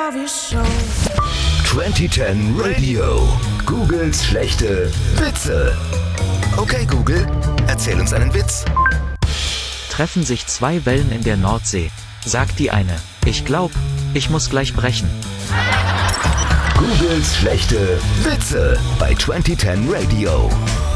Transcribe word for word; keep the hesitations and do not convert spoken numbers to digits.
love you so. zwanzig zehn Radio. Googles schlechte Witze. Okay, Google, erzähl uns einen Witz. Treffen sich zwei Wellen in der Nordsee. Sagt die eine: Ich glaub, ich muss gleich brechen. Googles schlechte Witze bei zwanzig zehn Radio.